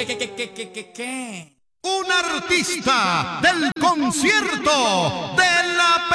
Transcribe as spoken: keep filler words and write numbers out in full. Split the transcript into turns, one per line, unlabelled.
¿Qué, qué, qué, qué, qué, qué, qué?
Un artista del concierto de la